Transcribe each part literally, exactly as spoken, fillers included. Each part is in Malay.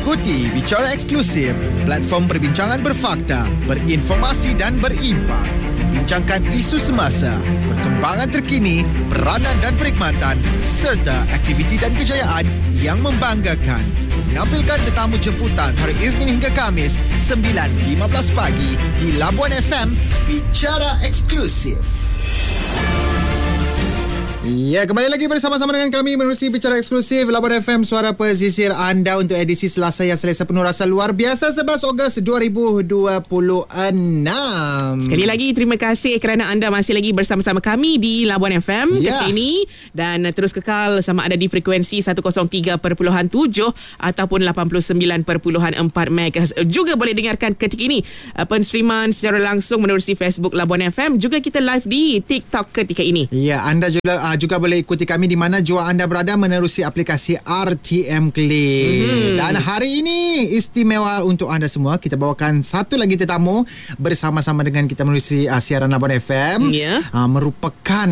Ikuti Bicara Eksklusif, platform perbincangan berfakta, berinformasi dan berimpak. Bincangkan isu semasa, perkembangan terkini, peranan dan perkhidmatan serta aktiviti dan kejayaan yang membanggakan. Menampilkan tetamu jemputan hari Isnin hingga Khamis sembilan lima belas pagi di Labuan F M. Bicara Eksklusif. Ya, kembali lagi bersama-sama dengan kami menerusi Bicara Eksklusif Labuan F M, suara pesisir anda untuk edisi Selasa yang selesa penuh rasa luar biasa sebelas Ogos dua ribu dua puluh enam. Sekali lagi terima kasih kerana anda masih lagi bersama-sama kami di Labuan F M ya. ketika ini, dan terus kekal sama ada di frekuensi seratus tiga perpuluhan tujuh ataupun lapan puluh sembilan perpuluhan empat megahertz. Juga boleh dengarkan ketika ini uh, penstreaman secara langsung menerusi Facebook Labuan F M. Juga kita live di TikTok ketika ini. Ya, anda juga uh, juga boleh ikuti kami di mana jua anda berada menerusi aplikasi R T M Click. Mm-hmm. Dan hari ini istimewa untuk anda semua. Kita bawakan satu lagi tetamu bersama-sama dengan kita menerusi uh, siaran Labuan F M. Yeah. Uh, merupakan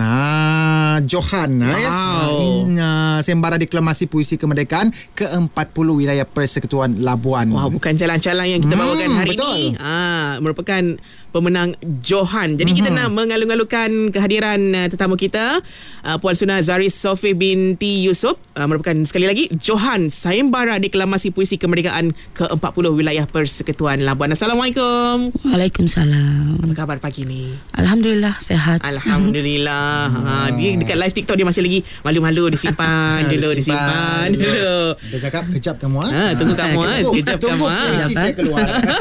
uh, Johan. Wow. Ya, uh, sembara deklamasi puisi kemerdekaan ke empat puluh wilayah Persekutuan Labuan. Wah, bukan calang-calang yang kita hmm, bawakan hari betul. ini. Ah, merupakan pemenang Johan. Jadi mm-hmm. kita nak mengalu-alukan kehadiran uh, tetamu kita, uh, Puan Suna Zaris Sofi binti Yusof, uh, merupakan sekali lagi Johan Sayembara Deklamasi Puisi Kemerdekaan ke empat puluh wilayah Persekutuan Labuan. Assalamualaikum. Waalaikumsalam. Apa khabar pagi ni? Alhamdulillah sihat. Alhamdulillah. ha, dia dekat live TikTok dia masih lagi malu-malu, disimpan dulu, disimpan dulu. Dia cakap kejap kamu ah. Ha, tunggu kamu ah, sekejap kamu ah. Tunggu puisi saya keluar.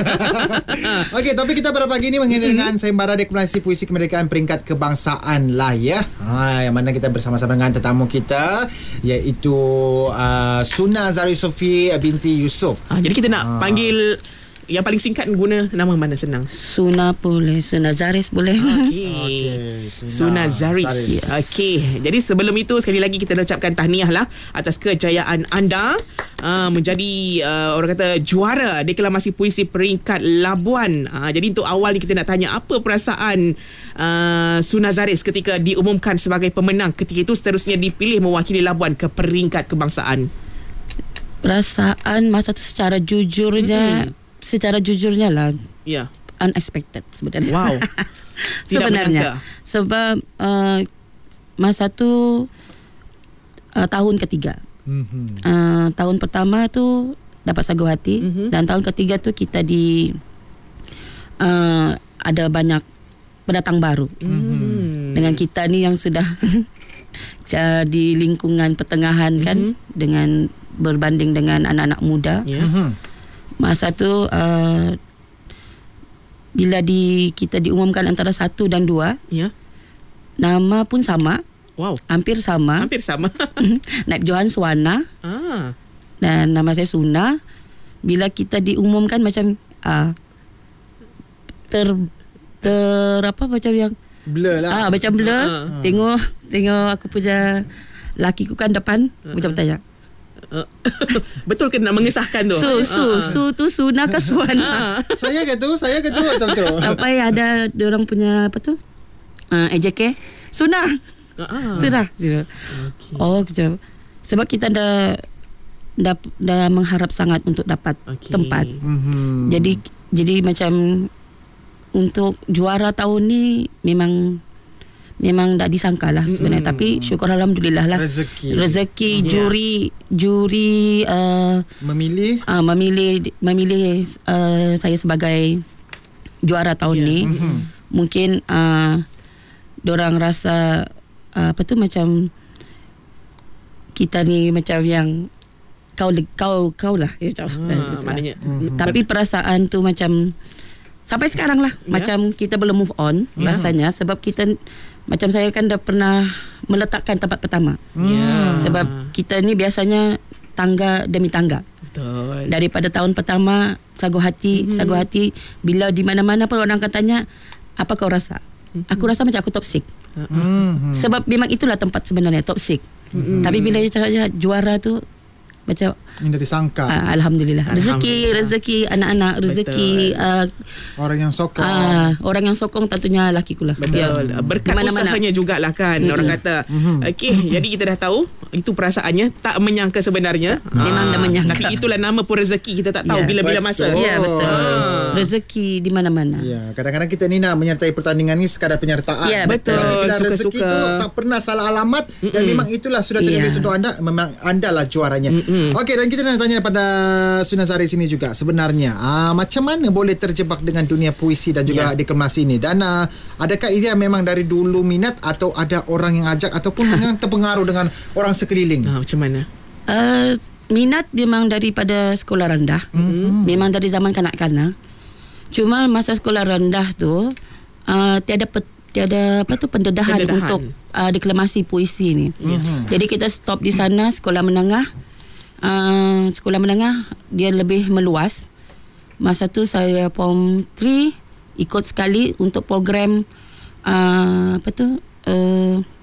Okey, topik kita pada pagi ni mengenai dengan Sayembara Deklamasi Puisi Kemerdekaan peringkat kebangsaan lah ya. Ha, yang mana kita bersama-sama dengan tetamu kita iaitu uh, Suna Zaris Sofi binti Yusof. Ha, jadi kita nak ha. panggil yang paling singkat, guna nama mana senang? Suna boleh, Suna Zaris boleh. Okey. Okay, Suna, Suna Zaris. Zaris. Okey. Jadi sebelum itu sekali lagi kita ucapkan tahniah lah atas kejayaan anda uh, menjadi uh, orang kata juara deklamasi puisi peringkat Labuan. Uh, jadi untuk awal ni kita nak tanya apa perasaan uh, Suna Zaris ketika diumumkan sebagai pemenang ketika itu, seterusnya dipilih mewakili Labuan ke peringkat kebangsaan. Perasaan masa tu secara jujurnya, mm-hmm. secara jujurnya lah, ya, yeah. unexpected sebenarnya. Wow. Sebenarnya sebab uh, masa tu uh, tahun ketiga. Mm-hmm. Uh, tahun pertama tu dapat sagu hati, mm-hmm. dan tahun ketiga tu kita di uh, ada banyak pendatang baru. Mm-hmm. Dengan kita ni yang sudah di lingkungan pertengahan, mm-hmm. kan, dengan berbanding dengan anak-anak muda. Yeah. Mm-hmm. Masa tu uh, bila di kita diumumkan antara satu dan dua, ya, nama pun sama. Wow, hampir sama. Hampir sama. Naib Johan Suwana. Ah. Dan nama saya Suna. Bila kita diumumkan macam uh, ter ter apa macam yang blur lah. Ah, macam blur. Uh-huh. Tengok tengok aku punya lakiku kan depan, uh-huh. macam tanya. Betul ke nak mengesahkan tu? Su, su, uh, su tu Suna ke Suwana? Saya ke tu, saya ke tu macam tu. Sampai ada diorang punya apa tu? Uh, E J K Suna. Uh-huh. Suna. Okay. Oh, kejap. Sebab kita dah dah, dah mengharap sangat untuk dapat okay. tempat. Mm-hmm. Jadi jadi macam untuk juara tahun ni memang memang tak disangka lah sebenarnya, mm-hmm. tapi syukur alhamdulillah lah, rezeki, rezeki mm-hmm. juri juri uh, memilih uh, memilih memilih uh, saya sebagai juara tahun yeah. ni. Mm-hmm. Mungkin uh, dorang rasa uh, apa tu macam kita ni macam yang kau kau kau lah ya, ah, maknanya. Mm-hmm. Tapi perasaan tu macam sampai sekarang lah, yeah. macam kita belum move on, yeah. rasanya, sebab kita macam saya kan dah pernah meletakkan tempat pertama. Yeah. Sebab kita ni biasanya tangga demi tangga. Betul. Daripada tahun pertama sagu hati, mm-hmm. sagu hati, bila di mana-mana pun orang akan tanya, apa kau rasa? Mm-hmm. Aku rasa macam aku toxic. Mm-hmm. Sebab memang itulah tempat sebenarnya, toxic. Mm-hmm. Tapi bila dia cakap juara tu, macam Minta disangka. uh, Alhamdulillah. Rezeki, Alhamdulillah. rezeki anak-anak, rezeki uh, Orang yang sokong. uh, orang yang sokong tentunya lakiku lah. Betul. Ya. Berkat Mana-mana. usahanya jugalah kan, mm-hmm. orang kata. Mm-hmm. Okey, jadi kita dah tahu itu perasaannya, tak menyangka sebenarnya. Memang dah menyangka. Tapi itulah nama pun rezeki, kita tak tahu Ya, bila-bila masa. betul. Ya, betul. Ah. Rezeki di mana-mana. Ya, kadang-kadang kita ni nak menyertai pertandingan ni sekadar penyertaan. Ya, betul. Tapi bila rezeki Suka-suka. tu tak pernah salah alamat. Mm-mm. Dan memang itulah sudah tertulis Ya. untuk anda. Memang anda lah juaranya. Okey, dan kita nak tanya pada Sunazari sini juga. Sebenarnya aa, macam mana boleh terjebak dengan dunia puisi dan juga Ya. deklamasi ni? Dan aa, adakah ia memang dari dulu minat, atau ada orang yang ajak, ataupun memang terpengaruh dengan orang sekeliling? Ah, macam mana? Uh, minat memang daripada sekolah rendah. Mm-hmm. Memang dari zaman kanak-kanak. Cuma masa sekolah rendah tu uh, tiada pe, tiada apa tu pendedahan, Pendedahan. untuk uh, deklamasi puisi ni. Mm-hmm. Jadi kita stop di sana. Sekolah menengah, uh, sekolah menengah dia lebih meluas. Masa tu saya form tiga ikut sekali untuk program uh, apa tu uh,